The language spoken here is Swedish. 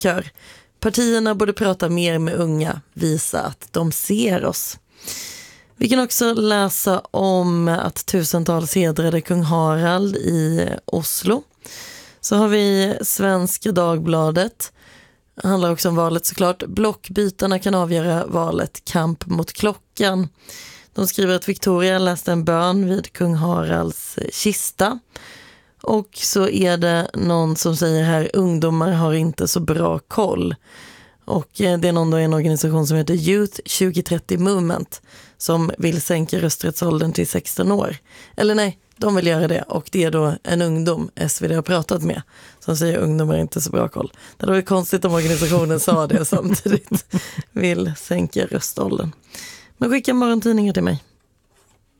kör. Partierna borde prata mer med unga, visa att de ser oss. Vi kan också läsa om att tusentals hedrade kung Harald i Oslo. Så har vi Svenska Dagbladet. Det handlar också om valet såklart. Blockbytarna kan avgöra valet, kamp mot klockan. De skriver att Victoria läste en bön vid kung Haralds kista. Och så är det någon som säger här, ungdomar har inte så bra koll. Och det är någon då i en organisation som heter Youth 2030 Movement som vill sänka rösträttsåldern till 16 år. Eller nej, de vill göra det. Och det är då en ungdom SvD har pratat med som säger ungdomar har inte så bra koll. Det var ju konstigt om organisationen sa det samtidigt. Vill sänka röståldern. Men skicka morgontidningar till mig.